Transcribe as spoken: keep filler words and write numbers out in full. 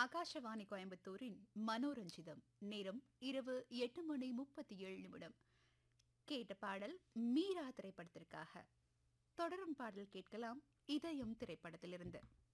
ஆகாஷவாணி கோயம்புத்தூரின் மனோரஞ்சிதம். நேரம் இரவு எட்டு மணி முப்பத்தி ஏழு நிமிடம். கேட்ட பாடல் மீரா திரைப்படத்திற்காக. தொடரும் பாடல் கேட்கலாம் இதயம் திரைப்படத்திலிருந்து.